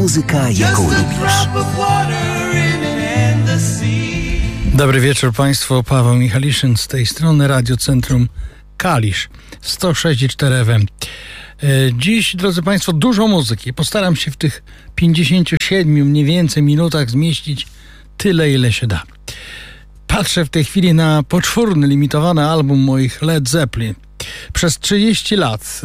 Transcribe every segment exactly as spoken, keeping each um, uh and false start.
Muzyka, jaką lubisz. Dobry wieczór Państwu, Paweł Michaliszyn z tej strony, Radio Centrum Kalisz, sto sześć i cztery F M. Dziś, drodzy Państwo, dużo muzyki. Postaram się w tych pięćdziesięciu siedmiu mniej więcej minutach zmieścić tyle, ile się da. Patrzę w tej chwili na poczwórny, limitowany album moich Led Zeppelin. Przez trzydzieści lat,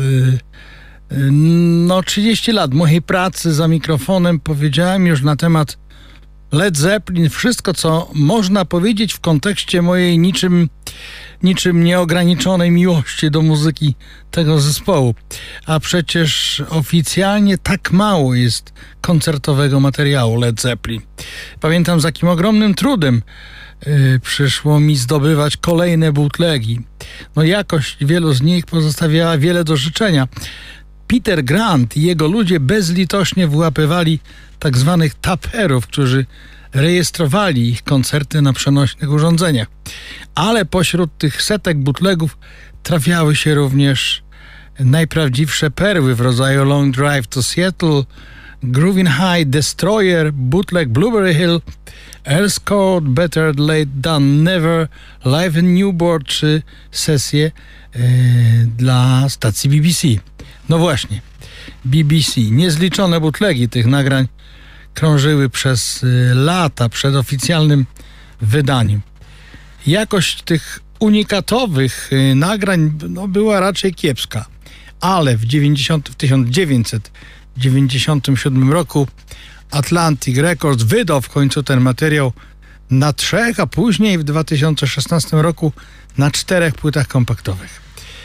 no trzydzieści lat mojej pracy za mikrofonem powiedziałem już na temat Led Zeppelin wszystko, co można powiedzieć w kontekście mojej niczym, niczym nieograniczonej miłości do muzyki tego zespołu. A przecież oficjalnie tak mało jest koncertowego materiału Led Zeppelin. Pamiętam, z jakim ogromnym trudem yy, przyszło mi zdobywać kolejne bootlegi. No jakość wielu z nich pozostawiała wiele do życzenia. Peter Grant i jego ludzie bezlitośnie wyłapywali tak zwanych taperów, którzy rejestrowali ich koncerty na przenośnych urządzeniach. Ale pośród tych setek bootlegów trafiały się również najprawdziwsze perły w rodzaju Long Drive to Seattle, Groovin' High, Destroyer, bootleg Blueberry Hill, Earl's Court, Better Late Than Never, Live in Newport czy sesje e, dla stacji B B C. No właśnie, B B C. Niezliczone bootlegi tych nagrań krążyły przez y, lata przed oficjalnym wydaniem. Jakość tych unikatowych y, nagrań no, była raczej kiepska, ale w, w tysiąc dziewięćset dziewięćdziesiątym siódmym roku Atlantic Records wydał w końcu ten materiał na trzech, a później w dwa tysiące szesnastym roku na czterech płytach kompaktowych.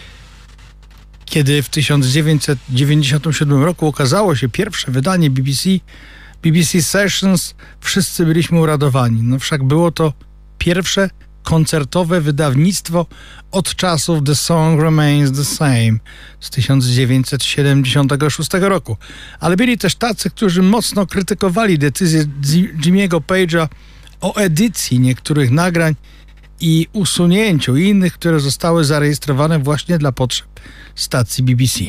Kiedy w tysiąc dziewięćset dziewięćdziesiątym siódmym roku ukazało się pierwsze wydanie B B C, B B C Sessions, wszyscy byliśmy uradowani. No wszak było to pierwsze koncertowe wydawnictwo od czasów The Song Remains the Same z tysiąc dziewięćset siedemdziesiątego szóstego roku. Ale byli też tacy, którzy mocno krytykowali decyzję Jimmy'ego Page'a o edycji niektórych nagrań i usunięciu innych, które zostały zarejestrowane właśnie dla potrzeb stacji B B C.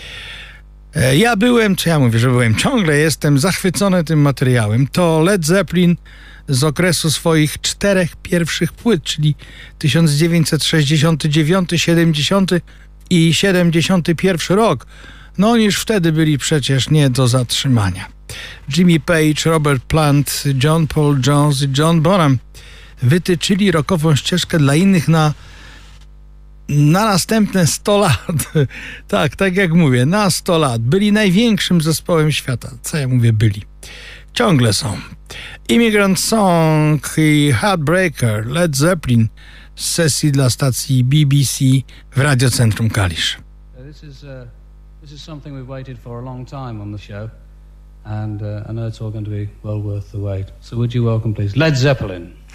Ja byłem, czy ja mówię, że byłem, ciągle jestem zachwycony tym materiałem. To Led Zeppelin z okresu swoich czterech pierwszych płyt, czyli tysiąc dziewięćset sześćdziesiąty dziewiąty, siedemdziesiąty i siedemdziesiąty pierwszy rok. No oni już wtedy byli przecież nie do zatrzymania. Jimmy Page, Robert Plant, John Paul Jones i John Bonham wytyczyli rockową ścieżkę dla innych na na następne sto lat. tak, tak jak mówię, na sto lat. Byli największym zespołem świata. Co ja mówię, byli. Ciągle są. Immigrant Song i Heartbreaker, Led Zeppelin z sesji dla stacji B B C w Radio Centrum Kalisz. This is, uh, this is something we've waited for a long time on the show, and uh, I know it's all going to be well worth the wait. So would you welcome, please, Led Zeppelin.